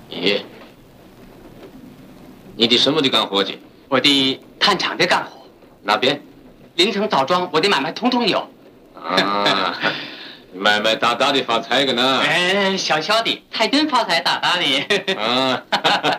你的什么的干活计？ 我的炭厂的干活。 哪边？ 临城枣庄，我的买卖通通有。 啊，买卖大大的发财个呢？ 小小的，太真发财大大的。 啊，